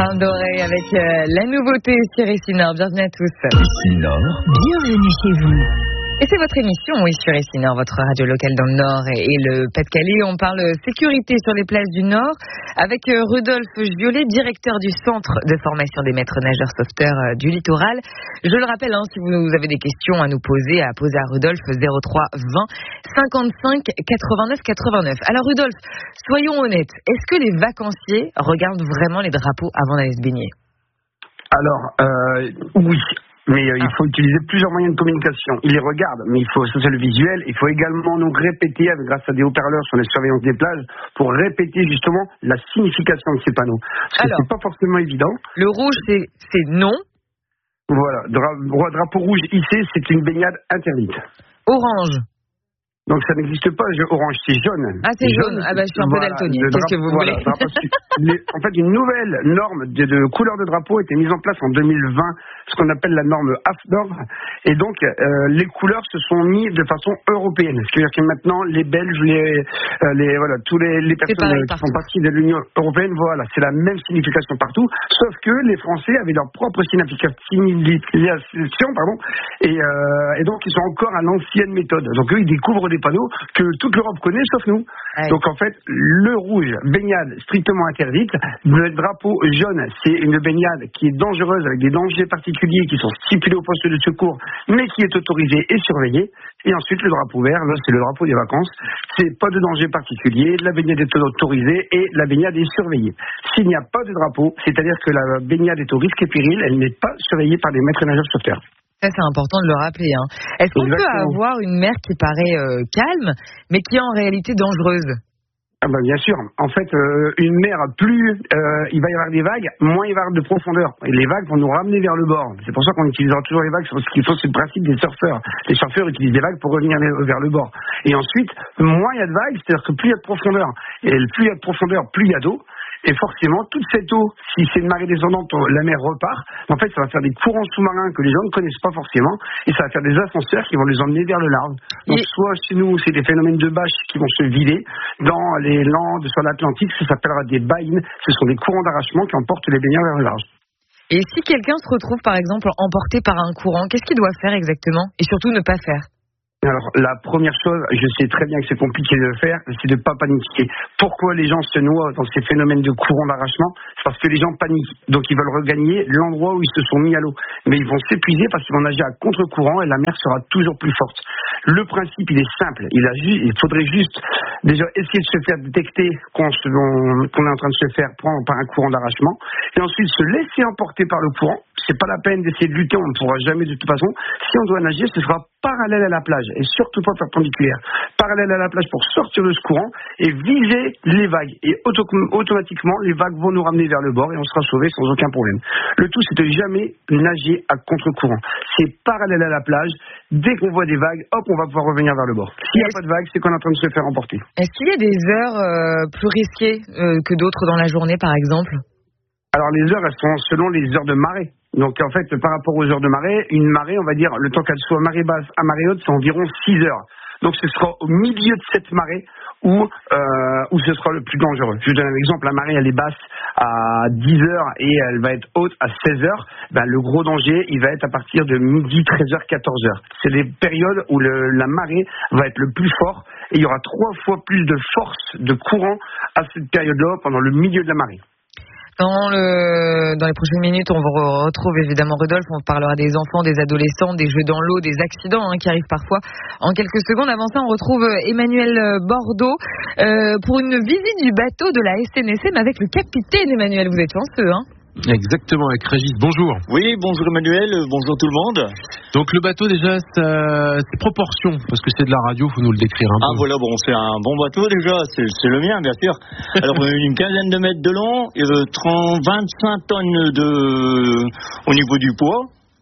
Charles Doré avec la nouveauté sur Ici Nord. Bienvenue à tous. Ici Nord, bienvenue chez vous. Et c'est votre émission, oui, sur Ici Nord, votre radio locale dans le Nord et le Pas-de-Calais. On parle sécurité sur les plages du Nord avec Rudolf Giolet, directeur du Centre de formation des maîtres nageurs sauveteurs du littoral. Je le rappelle, si vous avez des questions à nous poser, à Rudolf, 03 20 55 89 89. Alors Rudolf, soyons honnêtes, est-ce que les vacanciers regardent vraiment les drapeaux avant d'aller se baigner ? Alors, oui. Mais il faut utiliser plusieurs moyens de communication. Ils les regardent, mais ça c'est le visuel. Il faut également nous répéter, grâce à des haut-parleurs sur les surveillances des plages, pour répéter justement la signification de ces panneaux. Parce que c'est pas forcément évident. Le rouge, c'est non. Voilà. Drapeau rouge hissé, c'est une baignade interdite. Orange. Donc ça n'existe pas, orange, c'est jaune. Ah, c'est jaune. Ah bah je suis un peu daltonien. Qu'est-ce que vous voulez ? En fait, une nouvelle norme de couleur de drapeau a été mise en place en 2020, ce qu'on appelle la norme AFNOR. Et donc, les couleurs se sont mises de façon européenne. C'est-à-dire que maintenant, les Belges, tous les personnes qui font partie de l'Union européenne, voilà, c'est la même signification partout. Sauf que les Français avaient leur propre signification, et donc ils sont encore à l'ancienne méthode. Donc eux, ils découvrent des panneaux que toute l'Europe connaît, sauf nous. Ouais. Donc en fait, le rouge, baignade strictement interdite. Le drapeau jaune, c'est une baignade qui est dangereuse avec des dangers particuliers qui sont stipulés au poste de secours, mais qui est autorisée et surveillée. Et ensuite, le drapeau vert, là, c'est le drapeau des vacances. C'est pas de danger particulier, la baignade est autorisée et la baignade est surveillée. S'il n'y a pas de drapeau, c'est-à-dire que la baignade est au risque et péril, elle n'est pas surveillée par les maîtres nageurs sauveteurs. Ça, c'est important de le rappeler. Est-ce qu'on peut avoir une mer qui paraît calme, mais qui est en réalité dangereuse ? Ah bah bien sûr. En fait, une mer, plus il va y avoir des vagues, moins il va y avoir de profondeur. Et les vagues vont nous ramener vers le bord. C'est pour ça qu'on utilisera toujours les vagues. Ce qu'il faut, c'est le principe des surfeurs. Les surfeurs utilisent des vagues pour revenir vers le bord. Et ensuite, moins il y a de vagues, c'est-à-dire que plus il y a de profondeur. Et plus il y a de profondeur, plus il y a d'eau. Et forcément, toute cette eau, si c'est une marée descendante, la mer repart. En fait, ça va faire des courants sous-marins que les gens ne connaissent pas forcément. Et ça va faire des ascenseurs qui vont les emmener vers le large. Donc, soit chez nous, c'est des phénomènes de bâches qui vont se vider. Dans les Landes, sur l'Atlantique, ça s'appellera des baïnes. Ce sont des courants d'arrachement qui emportent les baigneurs vers le large. Et si quelqu'un se retrouve, par exemple, emporté par un courant, qu'est-ce qu'il doit faire exactement ? Et surtout, ne pas faire ? Alors, la première chose, je sais très bien que c'est compliqué de le faire, c'est de ne pas paniquer. Pourquoi les gens se noient dans ces phénomènes de courant d'arrachement ? C'est parce que les gens paniquent. Donc, ils veulent regagner l'endroit où ils se sont mis à l'eau. Mais ils vont s'épuiser parce qu'ils vont nager à contre-courant et la mer sera toujours plus forte. Le principe, il est simple. Il faudrait juste déjà essayer de se faire détecter qu'on est en train de se faire prendre par un courant d'arrachement. Et ensuite, se laisser emporter par le courant. C'est pas la peine d'essayer de lutter, on ne pourra jamais de toute façon. Si on doit nager, ce sera parallèle à la plage et surtout pas perpendiculaire. Parallèle à la plage pour sortir de ce courant et viser les vagues. Et automatiquement, les vagues vont nous ramener vers le bord et on sera sauvé sans aucun problème. Le tout, c'est de jamais nager à contre-courant. C'est parallèle à la plage. Dès qu'on voit des vagues, hop, on va pouvoir revenir vers le bord. S'il n'y a pas de vagues, c'est qu'on est en train de se faire emporter. Est-ce qu'il y a des heures plus risquées que d'autres dans la journée, par exemple ? Alors les heures, elles sont selon les heures de marée. Donc en fait, par rapport aux heures de marée, une marée, on va dire, le temps qu'elle soit marée basse à marée haute, c'est environ 6 heures. Donc ce sera au milieu de cette marée où ce sera le plus dangereux. Je vous donne un exemple, la marée elle est basse à 10 heures et elle va être haute à 16 heures. Le gros danger, il va être à partir de midi, 13h, 14h. C'est les périodes où la marée va être le plus fort et il y aura 3 fois plus de force de courant à cette période-là pendant le milieu de la marée. Dans les prochaines minutes, on vous retrouve évidemment Rudolf. On parlera des enfants, des adolescents, des jeux dans l'eau, des accidents qui arrivent parfois en quelques secondes. Avant ça, on retrouve Emmanuel Bordeaux pour une visite du bateau de la SNSM avec le capitaine Emmanuel. Vous êtes chanceux, Exactement, avec Régis. Bonjour. Oui, bonjour Emmanuel, bonjour tout le monde. Donc le bateau déjà, ses proportions, parce que c'est de la radio, il faut nous le décrire un peu. Ah voilà, bon, c'est un bon bateau déjà, c'est le mien bien sûr. Alors une quinzaine de mètres de long, 25 tonnes au niveau du poids.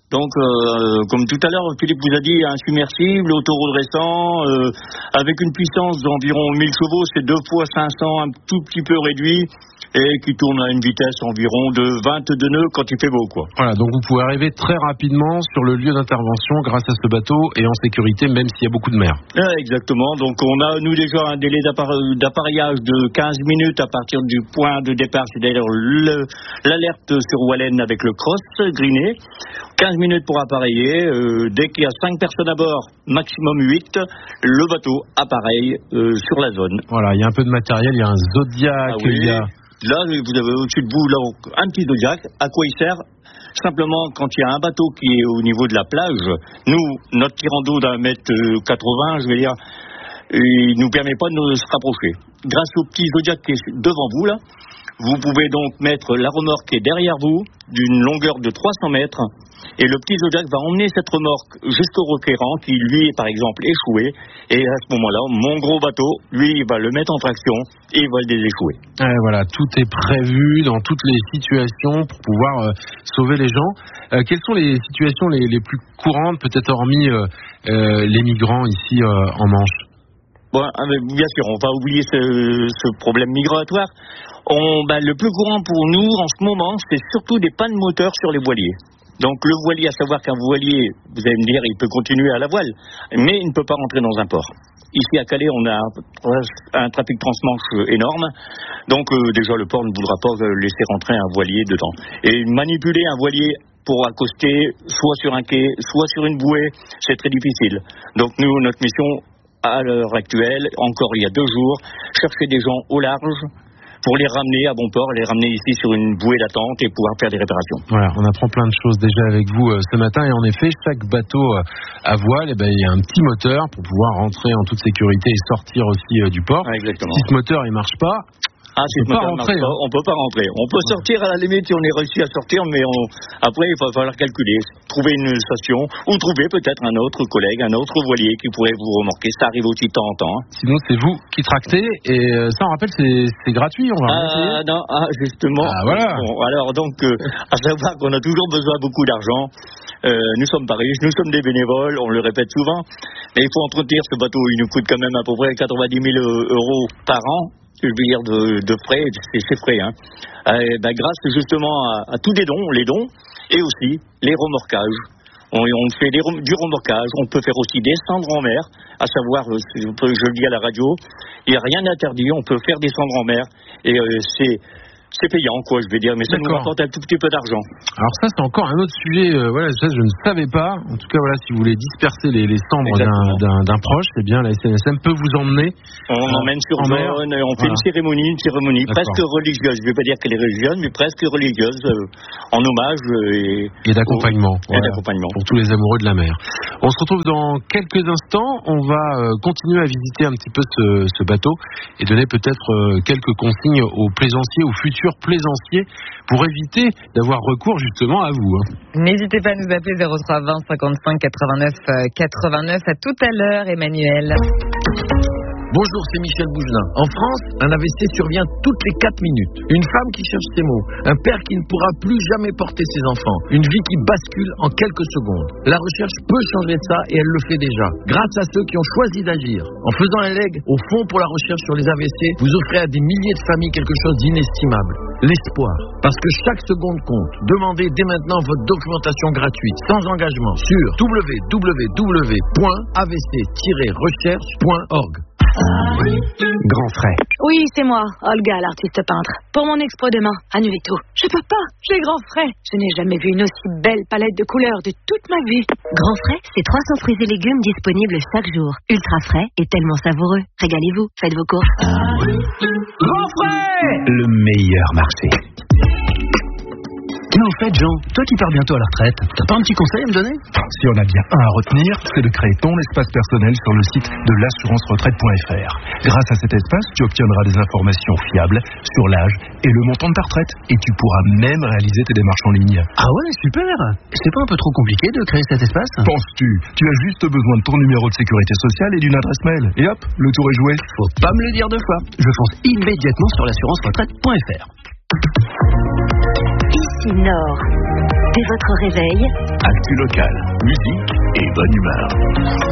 Donc, comme tout à l'heure, Philippe vous a dit, un submersible, autoredressant, avec une puissance d'environ 1000 chevaux, c'est 2 fois 500, un tout petit peu réduit, et qui tourne à une vitesse environ de 22 nœuds quand il fait beau, quoi. Voilà, donc vous pouvez arriver très rapidement sur le lieu d'intervention grâce à ce bateau et en sécurité, même s'il y a beaucoup de mer. Exactement. Donc, on a, nous, déjà un délai d'appareillage de 15 minutes à partir du point de départ, c'est d'ailleurs l'alerte sur Wallen avec le cross greené. 15 minutes pour appareiller. Dès qu'il y a 5 personnes à bord, maximum 8, le bateau appareille sur la zone. Voilà, il y a un peu de matériel, il y a un Zodiac, il y a... Là, vous avez au-dessus de vous là, un petit Zodiac. À quoi il sert ? Simplement, quand il y a un bateau qui est au niveau de la plage, nous, notre tirant d'eau d'un mètre 80, je vais dire, il nous permet pas de se rapprocher. Grâce au petit Zodiac qui est devant vous, là, vous pouvez donc mettre la remorque qui est derrière vous, d'une longueur de 300 mètres, et le petit Zodiac va emmener cette remorque jusqu'au requérant qui, lui, est par exemple échoué, et à ce moment-là, mon gros bateau, lui, il va le mettre en traction, et il va le déséchouer. Voilà, tout est prévu dans toutes les situations pour pouvoir sauver les gens. Quelles sont les situations les plus courantes, peut-être hormis les migrants ici en Manche ? Bon, bien sûr, on va oublier ce problème migratoire. Le plus courant pour nous en ce moment, c'est surtout des pannes moteurs sur les voiliers. Donc le voilier, à savoir qu'un voilier, vous allez me dire, il peut continuer à la voile, mais il ne peut pas rentrer dans un port. Ici à Calais, on a un trafic transmanche énorme, donc déjà le port ne voudra pas laisser rentrer un voilier dedans. Et manipuler un voilier pour accoster, soit sur un quai, soit sur une bouée, c'est très difficile. Donc nous, notre mission à l'heure actuelle, encore il y a 2 jours, chercher des gens au large pour les ramener à bon port, les ramener ici sur une bouée d'attente et pouvoir faire des réparations. Voilà, on apprend plein de choses déjà avec vous ce matin, et en effet, chaque bateau à voile, il y a un petit moteur pour pouvoir rentrer en toute sécurité et sortir aussi du port. Exactement. Si ce moteur il marche pas, si on peut pas rentrer. On peut sortir à la limite si on est réussi à sortir, mais après il va falloir calculer, trouver une station ou trouver peut-être un autre collègue, un autre voilier qui pourrait vous remorquer. Ça arrive aussi de temps en temps. Sinon c'est vous qui tractez, et ça on rappelle c'est gratuit, on va justement. Voilà. Bon, alors donc à savoir qu'on a toujours besoin de beaucoup d'argent. Nous sommes pas riches, nous sommes des bénévoles, on le répète souvent, mais il faut entretenir ce bateau. Il nous coûte quand même à peu près 90 000 euros par an. Je veux dire de frais, c'est frais. Grâce justement à tous les dons, et aussi les remorquages. On fait du remorquage, on peut faire aussi descendre en mer, à savoir, je le dis à la radio, il n'y a rien d'interdit, on peut faire descendre en mer, et c'est payant, quoi, je vais dire, mais ça nous rapporte un tout petit peu d'argent. Alors ça, c'est encore un autre sujet, ça je ne savais pas. En tout cas, voilà, si vous voulez disperser les cendres d'un proche, c'est bien, la SNSM peut vous emmener. On emmène sur zone, on fait une cérémonie presque religieuse. Je ne vais pas dire qu'elle est religieuse, mais presque religieuse, en hommage et d'accompagnement. Pour tous les amoureux de la mer. On se retrouve dans quelques instants. On va continuer à visiter un petit peu ce bateau et donner peut-être quelques consignes aux plaisanciers, aux futurs plaisanciers, pour éviter d'avoir recours justement à vous. N'hésitez pas à nous appeler 03 20 55 89 89. À tout à l'heure, Emmanuel. Bonjour, c'est Michel Bougelin. En France, un AVC survient toutes les 4 minutes. Une femme qui cherche ses mots, un père qui ne pourra plus jamais porter ses enfants, une vie qui bascule en quelques secondes. La recherche peut changer ça, et elle le fait déjà, grâce à ceux qui ont choisi d'agir. En faisant un leg au Fonds pour la recherche sur les AVC, vous offrez à des milliers de familles quelque chose d'inestimable. L'espoir. Parce que chaque seconde compte. Demandez dès maintenant votre documentation gratuite, sans engagement, sur www.avc-recherche.org. Grand frais. Oui, c'est moi, Olga, l'artiste peintre. Pour mon expo demain, annulez tout. Je peux pas, j'ai grand frais. Je n'ai jamais vu une aussi belle palette de couleurs de toute ma vie. Grand frais, c'est 300 fruits et légumes disponibles chaque jour. Ultra frais et tellement savoureux. Régalez-vous, faites vos courses. Grand frais, le meilleur marché. Mais en fait, Jean, toi qui pars bientôt à la retraite, t'as pas un petit conseil à me donner? Si on a bien un à retenir, c'est de créer ton espace personnel sur le site de l'assurance-retraite.fr. Grâce à cet espace, tu obtiendras des informations fiables sur l'âge et le montant de ta retraite. Et tu pourras même réaliser tes démarches en ligne. Ah ouais, super. C'est pas un peu trop compliqué de créer cet espace? Penses-tu? Tu as juste besoin de ton numéro de sécurité sociale et d'une adresse mail. Et hop, le tour est joué. Faut pas me le dire 2 fois. Je fonce immédiatement sur l'assurance-retraite.fr. Voici Nord. Dès votre réveil, Actu local, musique et bonne humeur.